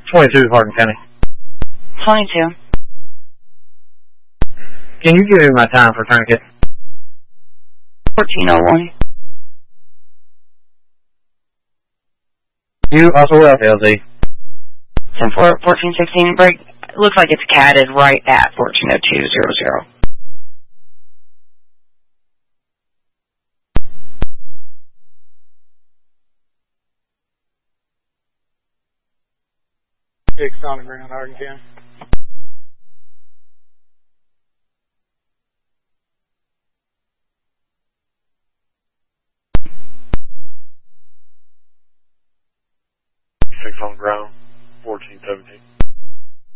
22, Hardin County. 22. Can you give me my time for tourniquet? 1401. You also left LZ. 1416 break. Looks like it's catted right at 140200. Six on the ground, Hardin County. Six on the ground, 1417.